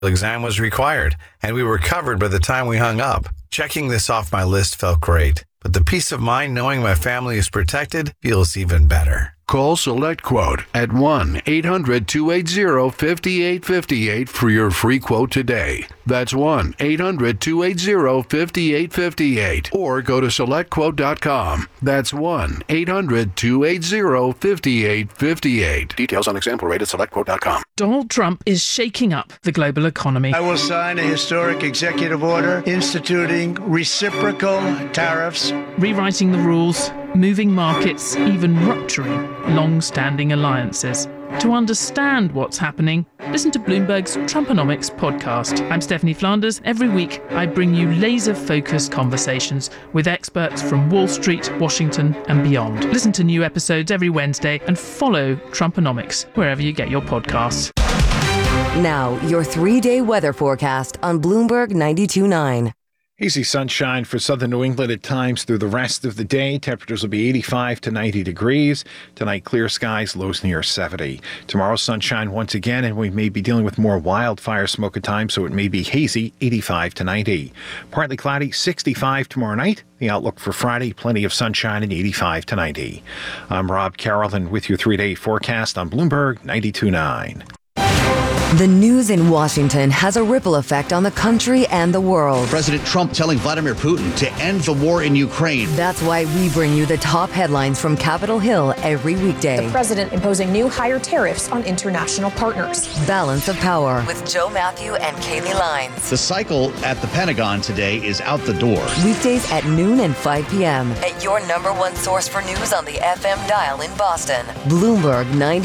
exam was required, and we were covered by the time we hung up. Checking this off my list felt great, but the peace of mind knowing my family is protected feels even better. Call SelectQuote at 1-800-280-5858 for your free quote today. That's 1-800-280-5858. Or go to SelectQuote.com. That's 1-800-280-5858. Details on example rate at SelectQuote.com. Donald Trump is shaking up the global economy. I will sign a historic executive order instituting reciprocal tariffs, rewriting the rules, moving markets, even rupturing long-standing alliances. To understand what's happening, listen to Bloomberg's Trumponomics podcast. I'm Stephanie Flanders. Every week, I bring you laser-focused conversations with experts from Wall Street, Washington, and beyond. Listen to new episodes every Wednesday and follow Trumponomics wherever you get your podcasts. Now, your 3-day weather forecast on Bloomberg 92.9. Easy sunshine for southern New England at times through the rest of the day. Temperatures will be 85 to 90 degrees. Tonight, clear skies, lows near 70. Tomorrow, sunshine once again, and we may be dealing with more wildfire smoke at times, so it may be hazy, 85 to 90. Partly cloudy, 65 tomorrow night. The outlook for Friday, plenty of sunshine and 85 to 90. I'm Rob Carroll, with your 3-day forecast on Bloomberg 92.9. The news in Washington has a ripple effect on the country and the world. President Trump telling Vladimir Putin to end the war in Ukraine. That's why we bring you the top headlines from Capitol Hill every weekday. The president imposing new higher tariffs on international partners. Balance of Power with Joe Matthew and Kaylee Lines. The cycle at the Pentagon today is out the door. Weekdays at noon and 5 p.m. at your number one source for news on the FM dial in Boston. Bloomberg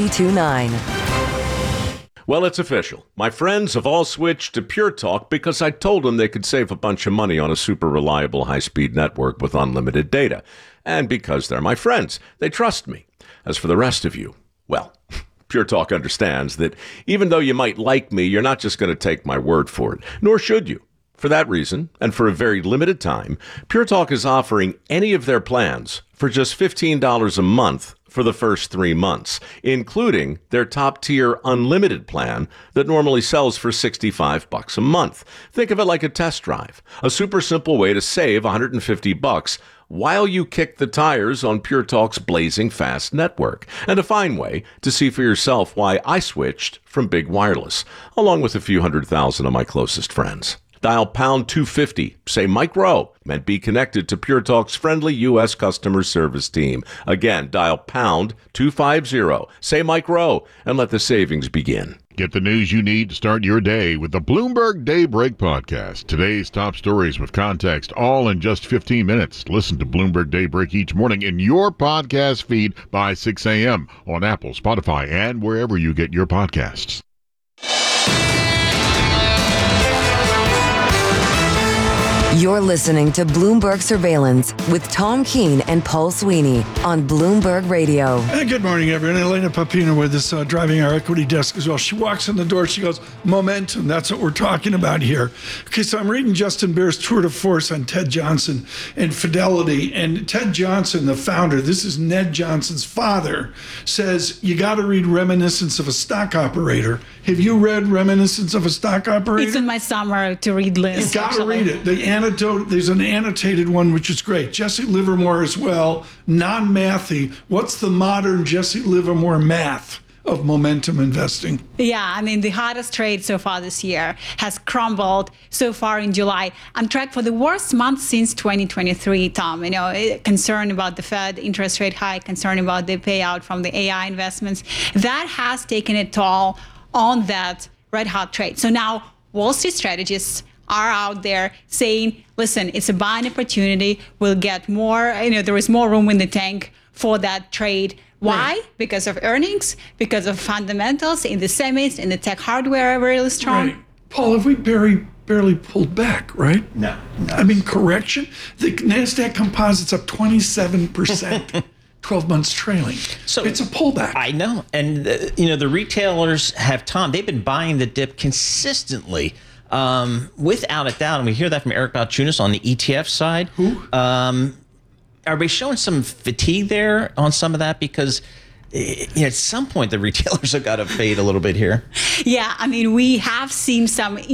92.9. Well, it's official. My friends have all switched to Pure Talk because I told them they could save a bunch of money on a super reliable high-speed network with unlimited data. And because they're my friends, they trust me. As for the rest of you, well, Pure Talk understands that even though you might like me, you're not just going to take my word for it, nor should you. For that reason, and for a very limited time, Pure Talk is offering any of their plans for just $15 a month for the first 3 months, including their top-tier unlimited plan that normally sells for $65 a month. Think of it like a test drive, a super simple way to save $150 while you kick the tires on Pure Talk's blazing fast network, and a fine way to see for yourself why I switched from Big Wireless, along with a few 100,000 of my closest friends. Dial pound 250, say Mike Rowe, and be connected to Pure Talk's friendly U.S. customer service team. Again, dial pound 250, say Mike Rowe, and let the savings begin. Get the news you need to start your day with the Bloomberg Daybreak Podcast. Today's top stories with context, all in just 15 minutes. Listen to Bloomberg Daybreak each morning in your podcast feed by 6 a.m. on Apple, Spotify, and wherever you get your podcasts. You're listening to Bloomberg Surveillance with Tom Keene and Paul Sweeney on Bloomberg Radio. Good morning, everyone. Elena Papina with us, driving our equity desk as well. She walks in the door. She goes, momentum. That's what we're talking about here. Okay, so I'm reading Justin Bear's tour de force on Ted Johnson and Fidelity. And Ted Johnson, the founder, this is Ned Johnson's father, says you got to read Reminiscence of a Stock Operator. Have you read Reminiscence of a Stock Operator? It's in my summer to read list. You got to read it. There's an annotated one, which is great. Jesse Livermore as well, non-mathy. What's the modern Jesse Livermore math of momentum investing? Yeah, I mean, the hottest trade so far this year has crumbled so far in July. On track for the worst month since 2023, Tom. You know, concern about the Fed interest rate hike, concern about the payout from the AI investments. That has taken a toll on that red hot trade. So now Wall Street strategists are out there saying, listen, it's a buying opportunity. We'll get more, there is more room in the tank for that trade. Why? Right. Because of earnings, because of fundamentals in the semis, in the tech hardware are really strong. Right. Paul, have we barely pulled back, right? No. I mean, correction. The NASDAQ composite's up 27%. 12 months trailing. So it's a pullback. I know. And, the retailers they've been buying the dip consistently, without a doubt. And we hear that from Eric Balchunas on the ETF side. Who? Are we showing some fatigue there on some of that? Because at some point the retailers have got to fade a little bit here. Yeah, I mean, we have seen some